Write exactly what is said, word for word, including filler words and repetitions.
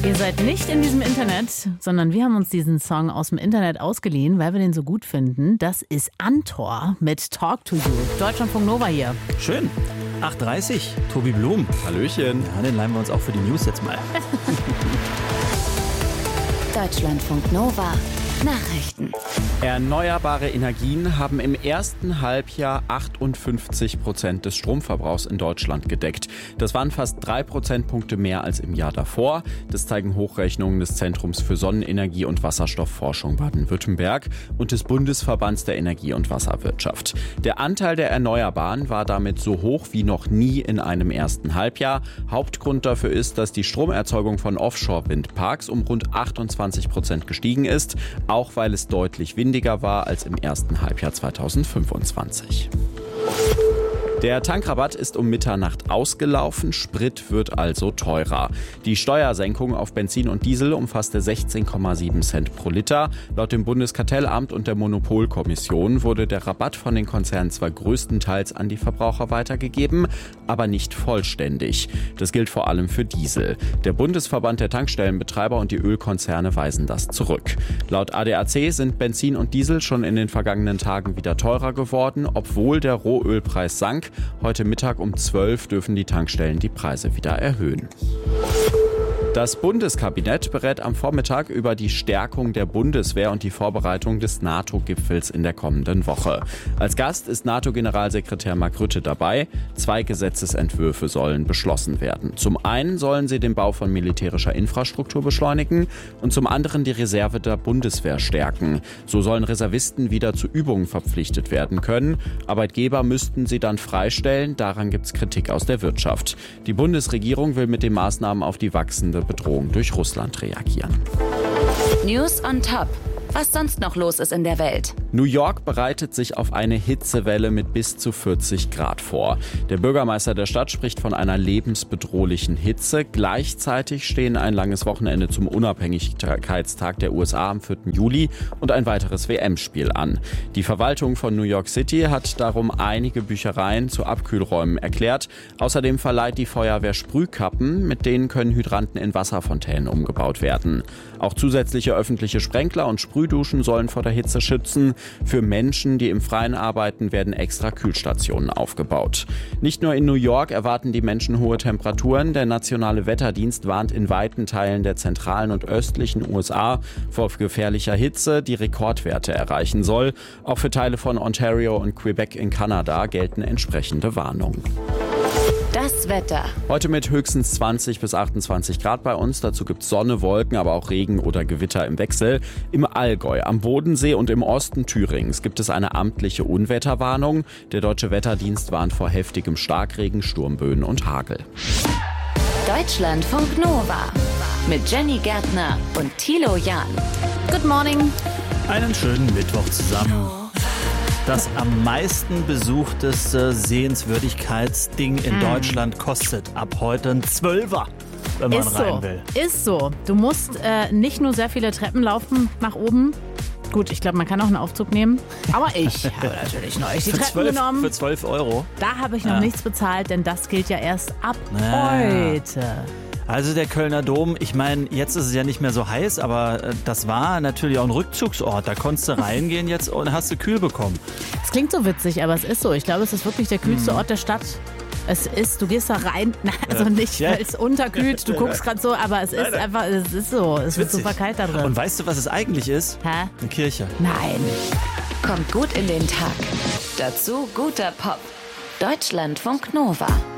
Ihr seid nicht in diesem Internet, sondern wir haben uns diesen Song aus dem Internet ausgeliehen, weil wir den so gut finden. Das ist Antor mit Talk to You. Deutschlandfunk Nova hier. Schön. acht Uhr dreißig, Tobi Blum. Hallöchen. Ja, den leihen wir uns auch für die News jetzt mal. Deutschlandfunk Nova. Nachrichten. Erneuerbare Energien haben im ersten Halbjahr achtundfünfzig Prozent des Stromverbrauchs in Deutschland gedeckt. Das waren fast drei Prozentpunkte mehr als im Jahr davor. Das zeigen Hochrechnungen des Zentrums für Sonnenenergie und Wasserstoffforschung Baden-Württemberg und des Bundesverbands der Energie- und Wasserwirtschaft. Der Anteil der Erneuerbaren war damit so hoch wie noch nie in einem ersten Halbjahr. Hauptgrund dafür ist, dass die Stromerzeugung von Offshore-Windparks um rund achtundzwanzig Prozent gestiegen ist, auch weil es deutlich weniger war als im ersten Halbjahr zweitausendfünfundzwanzig. Der Tankrabatt ist um Mitternacht ausgelaufen, Sprit wird also teurer. Die Steuersenkung auf Benzin und Diesel umfasste sechzehn Komma sieben Cent pro Liter. Laut dem Bundeskartellamt und der Monopolkommission wurde der Rabatt von den Konzernen zwar größtenteils an die Verbraucher weitergegeben, aber nicht vollständig. Das gilt vor allem für Diesel. Der Bundesverband der Tankstellenbetreiber und die Ölkonzerne weisen das zurück. Laut A D A C sind Benzin und Diesel schon in den vergangenen Tagen wieder teurer geworden, obwohl der Rohölpreis sank. Heute Mittag um zwölf dürfen die Tankstellen die Preise wieder erhöhen. Das Bundeskabinett berät am Vormittag über die Stärkung der Bundeswehr und die Vorbereitung des NATO-Gipfels in der kommenden Woche. Als Gast ist NATO-Generalsekretär Mark Rutte dabei. Zwei Gesetzesentwürfe sollen beschlossen werden. Zum einen sollen sie den Bau von militärischer Infrastruktur beschleunigen und zum anderen die Reserve der Bundeswehr stärken. So sollen Reservisten wieder zu Übungen verpflichtet werden können. Arbeitgeber müssten sie dann freistellen. Daran gibt es Kritik aus der Wirtschaft. Die Bundesregierung will mit den Maßnahmen auf die wachsende Bedrohung durch Russland reagieren. News on Top. Was sonst noch los ist in der Welt. New York bereitet sich auf eine Hitzewelle mit bis zu vierzig Grad vor. Der Bürgermeister der Stadt spricht von einer lebensbedrohlichen Hitze. Gleichzeitig stehen ein langes Wochenende zum Unabhängigkeitstag der U S A am vierten Juli und ein weiteres W M-Spiel an. Die Verwaltung von New York City hat darum einige Büchereien zu Abkühlräumen erklärt. Außerdem verleiht die Feuerwehr Sprühkappen, mit denen können Hydranten in Wasserfontänen umgebaut werden. Auch zusätzliche öffentliche Sprenkler und Sprühduschen sollen vor der Hitze schützen. Für Menschen, die im Freien arbeiten, werden extra Kühlstationen aufgebaut. Nicht nur in New York erwarten die Menschen hohe Temperaturen. Der nationale Wetterdienst warnt in weiten Teilen der zentralen und östlichen U S A vor gefährlicher Hitze, die Rekordwerte erreichen soll. Auch für Teile von Ontario und Quebec in Kanada gelten entsprechende Warnungen. Das Wetter. Heute mit höchstens zwanzig bis achtundzwanzig Grad bei uns. Dazu gibt es Sonne, Wolken, aber auch Regen oder Gewitter im Wechsel. Im Allgäu, am Bodensee und im Osten Thürings gibt es eine amtliche Unwetterwarnung. Der Deutsche Wetterdienst warnt vor heftigem Starkregen, Sturmböen und Hagel. Deutschlandfunk Nova. Mit Jenny Gärtner und Thilo Jahn. Good morning. Einen schönen Mittwoch zusammen. Das am meisten besuchteste Sehenswürdigkeitsding in hm. Deutschland kostet ab heute ein Zwölfer, wenn man ist rein so. will. Ist so. Du musst äh, nicht nur sehr viele Treppen laufen nach oben. Gut, ich glaube, man kann auch einen Aufzug nehmen. Aber ich habe natürlich noch die für Treppen zwölf, genommen. Für zwölf Euro. Da habe ich noch ja. nichts bezahlt, denn das gilt ja erst ab ja. heute. Also der Kölner Dom, ich meine, jetzt ist es ja nicht mehr so heiß, aber äh, das war natürlich auch ein Rückzugsort. Da konntest du reingehen jetzt und hast du kühl bekommen. Es klingt so witzig, aber es ist so. Ich glaube, es ist wirklich der kühlste hm. Ort der Stadt. Es ist, du gehst da rein, also nicht, ja. weil es unterkühlt, du guckst gerade so, aber es ist einfach, es ist so, es wird super kalt da drin. Und weißt du, was es eigentlich ist? Hä? Eine Kirche. Nein. Kommt gut in den Tag. Dazu guter Pop. Deutschlandfunk Nova.